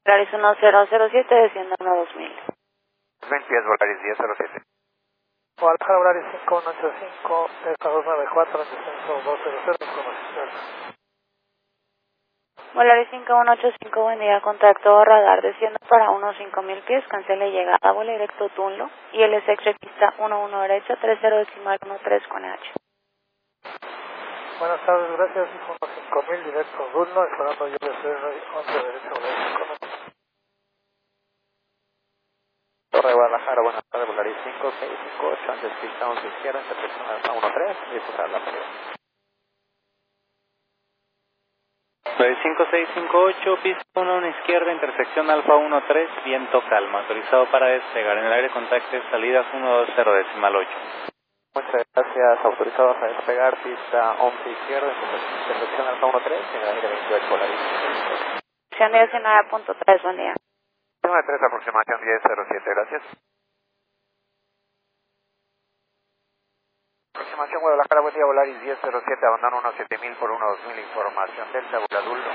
Volaris 1007, desciende 2000. 20 pies, Volaris 1007. Guadalajara, Volaris 5185, Delta 294, en descenso 200, con Volaris 5185, buen día, contacto radar, desciendo para unos 5000 pies, cancele llegada, vuelo directo Tunlo, y el SX registra 11 derecha, 30.13 con H. Buenas tardes, gracias, 5000 directo Dunlo, esperando yo de ser 11 derecho, Torre Guadalajara, buenas tardes, Volaris 5658, antes pista 11 izquierda, intersección alfa 13, disfrutar la salida. Volaris 5658, pista 1 izquierda, intersección alfa 13, viento calma, autorizado para despegar, en el aire contacte salidas 120.8. Muchas gracias, autorizados a despegar, pista 11 izquierda, intersección alfa 13, en el aire 28, Volaris. 19.3, buen día. 93, aproximación 1007, gracias. Aproximación Guadalajara, buen día, Volaris 1007, abandono 17000 por 12000, información Delta, Voladullo.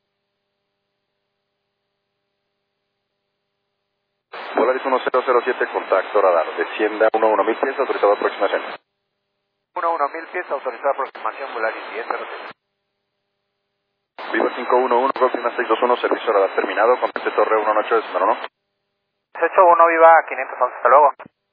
Volaris 1007, contacto radar, descienda 11000 pies, autorizado aproximación. 11000 pies, autorizada aproximación, Volaris 1007. Viva 511, próxima 621, servicio radar terminado, compete torre 18 de Sonora, ¿no? 681, viva 511, hasta luego.